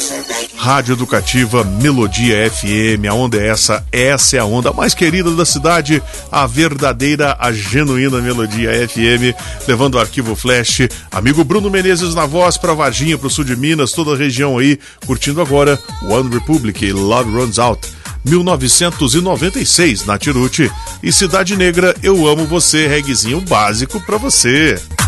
Rádio Educativa Melodia FM, a onda é essa é a onda mais querida da cidade, a verdadeira, a genuína Melodia FM, levando o arquivo flash, amigo Bruno Menezes na voz pra Varginha, pro sul de Minas, toda a região aí, curtindo agora One Republic e Love Runs Out, 1996, Natiruti e Cidade Negra, Eu Amo Você, reguezinho básico pra você.